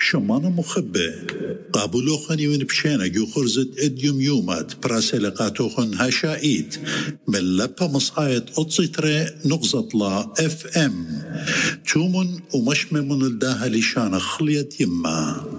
شمانة مخبة قابلوخن يون بشينا جو خرزت اديوم يومات براسلقاتوخن هشائيت من لبا مصايد أتصيتري نغزط لا FM تومن ومشممن الداها لشان خليت يما